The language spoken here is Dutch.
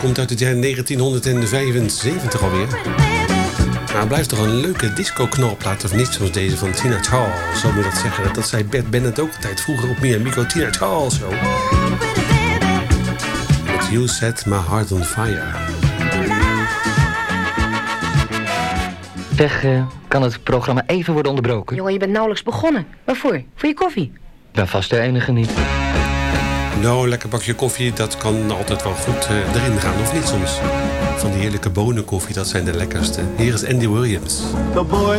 komt uit het jaar 1975 alweer. Maar het blijft toch een leuke disco-knalplaat of niet, zoals deze van Tina Charles. Zo moet je dat zeggen. Dat zei Bert Bennett ook altijd vroeger op Mia Mico. Tina Charles zo. Met You Set My Heart on Fire. Zeg, kan het programma even worden onderbroken? Jongen, je bent nauwelijks begonnen. Waarvoor? Voor je koffie? Ik ben vast de enige niet. Nou, lekker bakje koffie, dat kan altijd wel goed erin gaan, of niet soms? Van die heerlijke bonenkoffie, dat zijn de lekkerste. Hier is Andy Williams. The boy